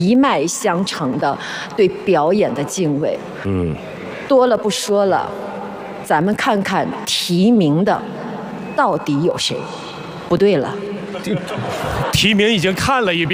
一脉相承的对表演的敬畏。多了不说了，咱们看看提名的到底有谁？不对了， 提名已经看了一遍。